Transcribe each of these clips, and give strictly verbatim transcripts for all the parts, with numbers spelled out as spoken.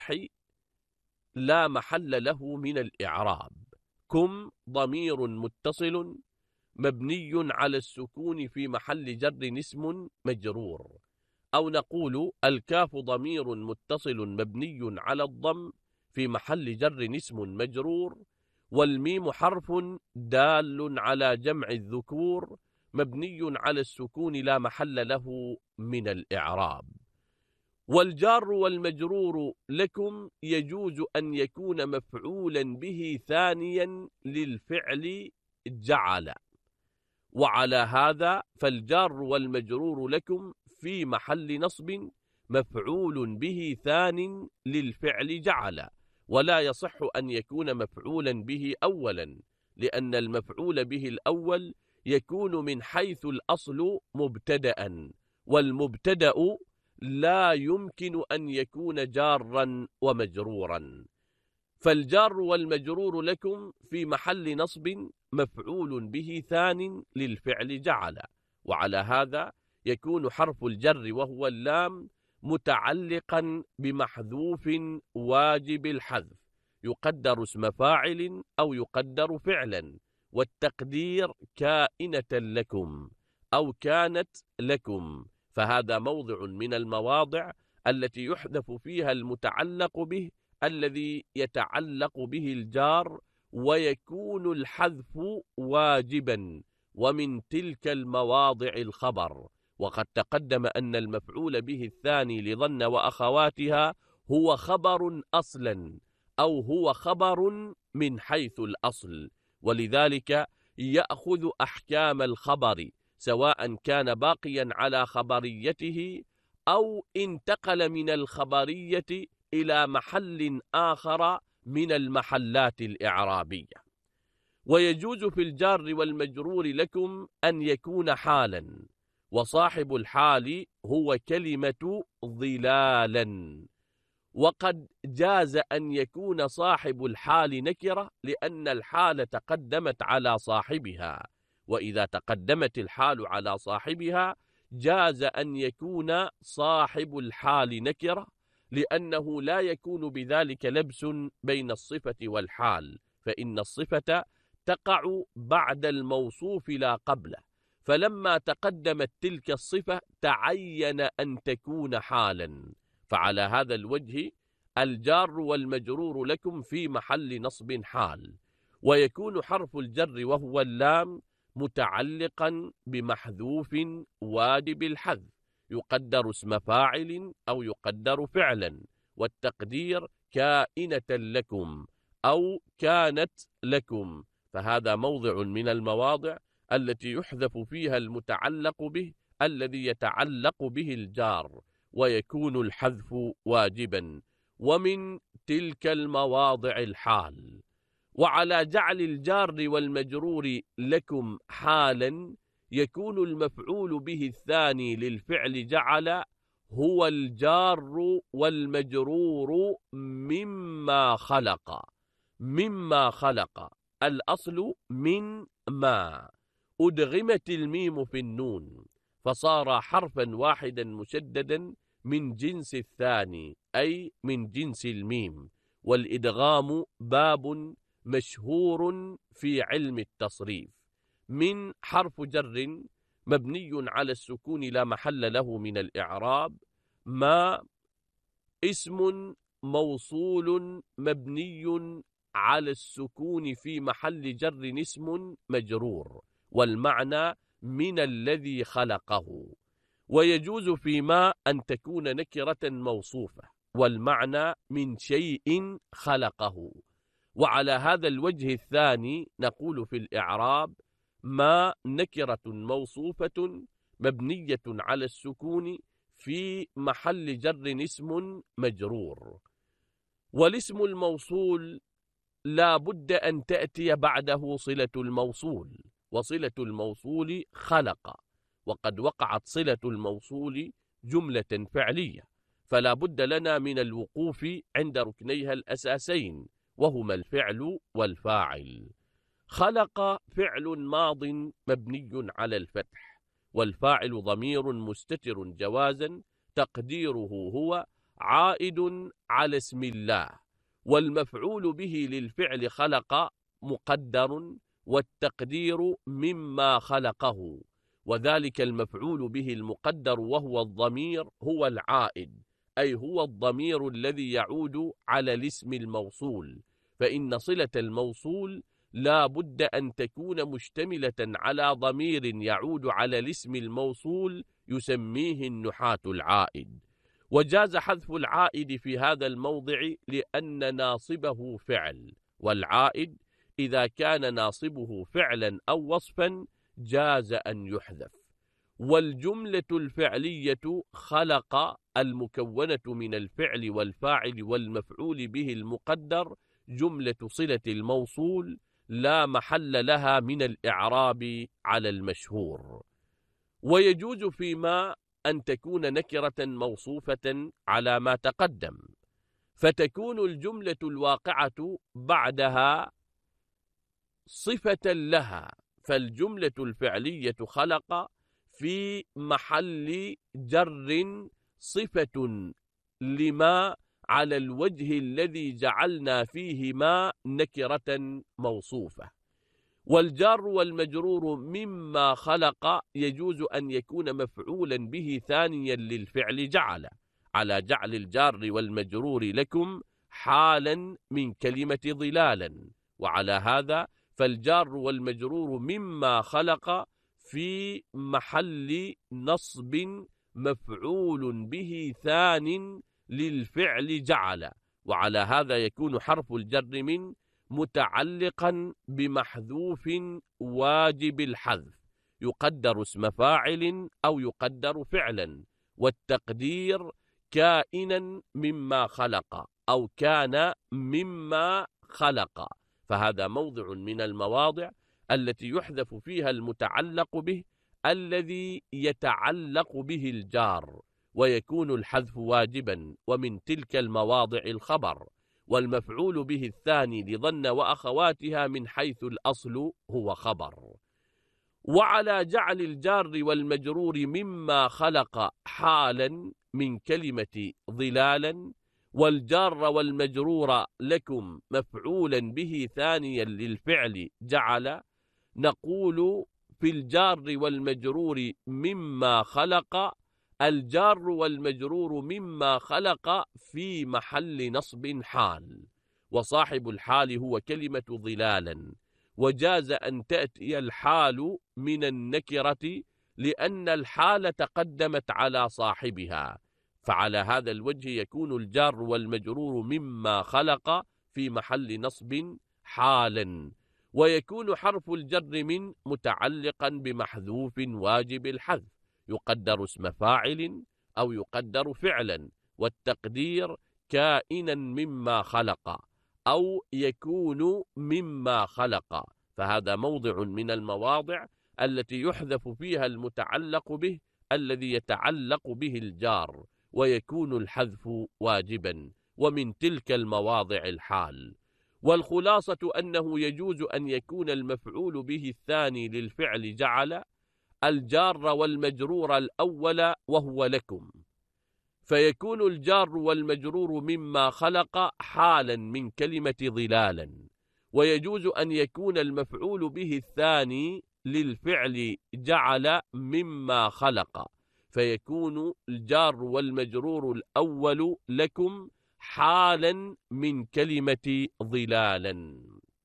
لا محل له من الإعراب. كم ضمير متصل مبني على السكون في محل جر اسم مجرور. أو نقول الكاف ضمير متصل مبني على الضم في محل جر اسم مجرور. والميم حرف دال على جمع الذكور مبني على السكون لا محل له من الإعراب. والجار والمجرور لكم يجوز أن يكون مفعولا به ثانيا للفعل جعل. وعلى هذا فالجار والمجرور لكم في محل نصب مفعول به ثان للفعل جعل، ولا يصح أن يكون مفعولا به أولا، لأن المفعول به الأول يكون من حيث الأصل مبتدأ، والمبتدأ لا يمكن أن يكون جارا ومجرورا. فالجار والمجرور لكم في محل نصب مفعول به ثان للفعل جعل. وعلى هذا يكون حرف الجر وهو اللام متعلقا بمحذوف واجب الحذف، يقدر اسم فاعل أو يقدر فعلا، والتقدير كائنة لكم أو كانت لكم. فهذا موضع من المواضع التي يحذف فيها المتعلق به الذي يتعلق به الجار، ويكون الحذف واجبا. ومن تلك المواضع الخبر. وقد تقدم أن المفعول به الثاني لظن وأخواتها هو خبر أصلا، أو هو خبر من حيث الأصل، ولذلك يأخذ أحكام الخبر سواء كان باقيا على خبريته أو انتقل من الخبرية إلى محل آخر من المحلات الإعرابية. ويجوز في الجار والمجرور لكم أن يكون حالا، وصاحب الحال هو كلمة ظلالا. وقد جاز أن يكون صاحب الحال نكرة لأن الحال تقدمت على صاحبها، وإذا تقدمت الحال على صاحبها جاز أن يكون صاحب الحال نكرة، لأنه لا يكون بذلك لبس بين الصفة والحال، فإن الصفة تقع بعد الموصوف لا قبله، فلما تقدمت تلك الصفة تعين أن تكون حالا. فعلى هذا الوجه الجار والمجرور لكم في محل نصب حال، ويكون حرف الجر وهو اللام متعلقا بمحذوف واجب الحذف، يقدر اسم فاعل أو يقدر فعلا، والتقدير كائنة لكم أو كانت لكم. فهذا موضع من المواضع التي يحذف فيها المتعلق به الذي يتعلق به الجار، ويكون الحذف واجبا. ومن تلك المواضع الحال. وعلى جعل الجار والمجرور لكم حالا يكون المفعول به الثاني للفعل جعل هو الجار والمجرور مما خلق. مما خلق الأصل من ما، أدغمت الميم في النون فصار حرفا واحدا مشددا من جنس الثاني، أي من جنس الميم. والإدغام باب مشهور في علم التصريف. من حرف جر مبني على السكون لا محل له من الإعراب. ما اسم موصول مبني على السكون في محل جر اسم مجرور، والمعنى من الذي خلقه. ويجوز فيما أن تكون نكرة موصوفة، والمعنى من شيء خلقه. وعلى هذا الوجه الثاني نقول في الإعراب ما نكرة موصوفة مبنية على السكون في محل جر اسم مجرور. والاسم الموصول لا بد أن تأتي بعده صلة الموصول، وصلة الموصول خلق، وقد وقعت صلة الموصول جملة فعلية، فلا بد لنا من الوقوف عند ركنيها الأساسين وهما الفعل والفاعل. خلق فعل ماض مبني على الفتح، والفاعل ضمير مستتر جوازا تقديره هو عائد على اسم الله، والمفعول به للفعل خلق مقدر، والتقدير مما خلقه، وذلك المفعول به المقدر وهو الضمير هو العائد، أي هو الضمير الذي يعود على الاسم الموصول، فإن صلة الموصول لا بد أن تكون مشتملة على ضمير يعود على الاسم الموصول يسميه النحاة العائد. وجاز حذف العائد في هذا الموضع لأن ناصبه فعل، والعائد إذا كان ناصبه فعلا أو وصفا جاز أن يحذف. والجملة الفعلية خلق المكونة من الفعل والفاعل والمفعول به المقدر جملة صلة الموصول لا محل لها من الإعراب على المشهور. ويجوز فيما أن تكون نكرة موصوفة على ما تقدم، فتكون الجملة الواقعة بعدها صفة لها، فالجملة الفعلية خلق في محل جر صفة لما على الوجه الذي جعلنا فيه ما نكرة موصوفة. والجار والمجرور مما خلق يجوز أن يكون مفعولا به ثانيا للفعل جعل، على جعل الجار والمجرور لكم حالا من كلمة ظلالا، وعلى هذا فالجار والمجرور مما خلق في محل نصب مفعول به ثان للفعل جعل، وعلى هذا يكون حرف الجر من متعلقا بمحذوف واجب الحذف، يقدر اسم فاعل أو يقدر فعلا، والتقدير كائنا مما خلق أو كان مما خلق، فهذا موضع من المواضع التي يحذف فيها المتعلق به الذي يتعلق به الجار، ويكون الحذف واجبا، ومن تلك المواضع الخبر، والمفعول به الثاني لظن وأخواتها من حيث الأصل هو خبر. وعلى جعل الجار والمجرور مما خلق حالا من كلمة ظلالا، والجار والمجرور لكم مفعولا به ثانيا للفعل جعل، نقول في الجار والمجرور مما خلق الجار والمجرور مما خلق في محل نصب حال، وصاحب الحال هو كلمة ظلالا، وجاز أن تأتي الحال من النكرة لأن الحال تقدمت على صاحبها، فعلى هذا الوجه يكون الجار والمجرور مما خلق في محل نصب حالا، ويكون حرف الجر من متعلقا بمحذوف واجب الحذف، يقدر اسم فاعل أو يقدر فعلا، والتقدير كائنا مما خلق أو يكون مما خلق، فهذا موضع من المواضع التي يحذف فيها المتعلق به الذي يتعلق به الجار، ويكون الحذف واجبا، ومن تلك المواضع الحال. والخلاصة أنه يجوز أن يكون المفعول به الثاني للفعل جعل الجار والمجرور الأول وهو لكم، فيكون الجار والمجرور مما خلق حالا من كلمة ظلالا، ويجوز أن يكون المفعول به الثاني للفعل جعل مما خلق، فيكون الجار والمجرور الأول لكم حالا من كلمة ظلالا.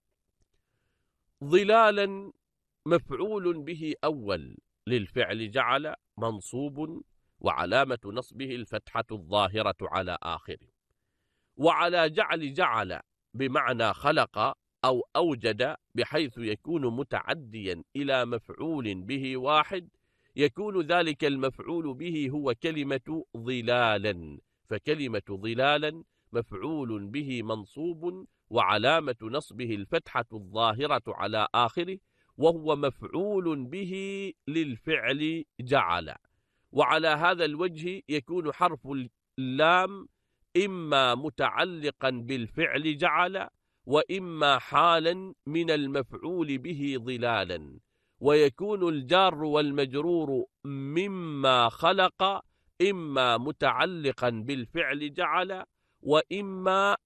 ظلالا مفعول به أول للفعل جعل منصوب، وعلامة نصبه الفتحة الظاهرة على آخره. وعلى جعل جعل بمعنى خلق أو أوجد، بحيث يكون متعديا إلى مفعول به واحد، يكون ذلك المفعول به هو كلمة ظلالا، فكلمة ظلالا مفعول به منصوب، وعلامة نصبه الفتحة الظاهرة على آخره، وهو مفعول به للفعل جعل. وعلى هذا الوجه يكون حرف اللام إما متعلقا بالفعل جعل، وإما حالا من المفعول به ظلالا، ويكون الجار والمجرور مما خلق إما متعلقا بالفعل جعل وإما